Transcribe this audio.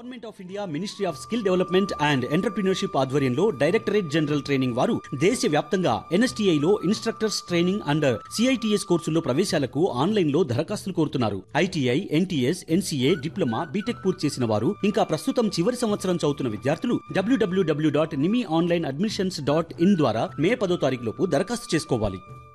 Government of India ministry of skill development and entrepreneurship ఆధ్వర్యంలో directorate general training వారు దేశవ్యాప్తంగా NSTI లో instructors training and CITS కోర్సుల్లో ప్రవేశాలకు online లో దరఖాస్తులు కోరుతున్నారు. ITI, NTS, NCA, diploma, BTech పూర్తి చేసిన వారు ఇంకా ప్రస్తుతం చివరి సంవత్సరం చదువుతున్న విద్యార్థులు www.nimionlineadmissions.in ద్వారా మే 10వ తారీఖు లోపు దరఖాస్తు చేసుకోవాలి.